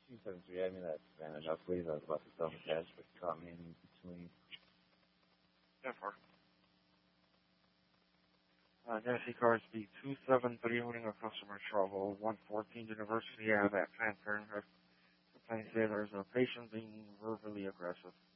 273, I mean that advantage up, please. I was about to sell the cash, but you caught me in between. Yeah, for Nancy Cars B273, owning a customer trouble, 114 University Ave at Planned Parenthood. Complaint say there's a patient being verbally aggressive.